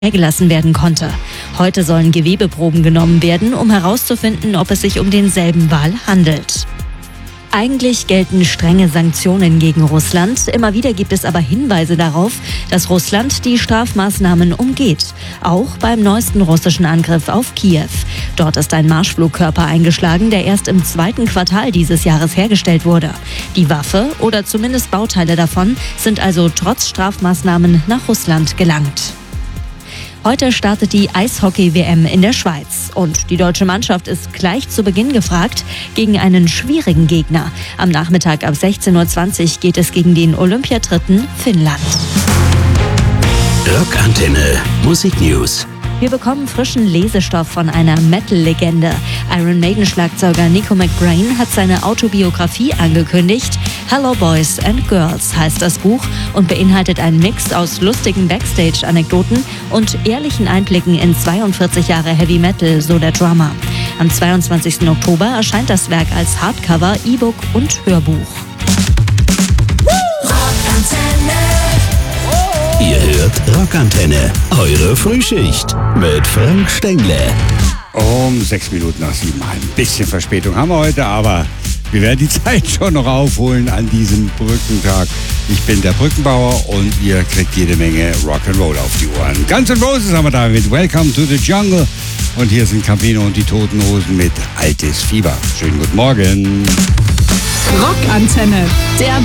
gelassen werden konnte. Heute sollen Gewebeproben genommen werden, um herauszufinden, ob es sich um denselben Wal handelt. Eigentlich gelten strenge Sanktionen gegen Russland. Immer wieder gibt es aber Hinweise darauf, dass Russland die Strafmaßnahmen umgeht. Auch beim neuesten russischen Angriff auf Kiew. Dort ist ein Marschflugkörper eingeschlagen, der erst im 2. Quartal dieses Jahres hergestellt wurde. Die Waffe oder zumindest Bauteile davon sind also trotz Strafmaßnahmen nach Russland gelangt. Heute startet die Eishockey-WM in der Schweiz. Und die deutsche Mannschaft ist gleich zu Beginn gefragt gegen einen schwierigen Gegner. Am Nachmittag ab 16:20 Uhr geht es gegen den Olympiadritten Finnland. Rockantenne Musik News. Wir bekommen frischen Lesestoff von einer Metal-Legende. Iron Maiden-Schlagzeuger Nico McBrain hat seine Autobiografie angekündigt. Hello Boys and Girls heißt das Buch und beinhaltet einen Mix aus lustigen Backstage-Anekdoten und ehrlichen Einblicken in 42 Jahre Heavy Metal, so der Drummer. Am 22. Oktober erscheint das Werk als Hardcover, E-Book und Hörbuch. Ihr hört Rockantenne, eure Frühschicht mit Frank Stengler. Um 6 Minuten nach 7. Ein bisschen Verspätung haben wir heute, aber wir werden die Zeit schon noch aufholen an diesem Brückentag. Ich bin der Brückenbauer und ihr kriegt jede Menge Rock'n'Roll auf die Ohren. Guns N' Roses haben wir da mit Welcome to the Jungle. Und hier sind Campino und die Toten Hosen mit Altes Fieber. Schönen guten Morgen. Rockantenne, der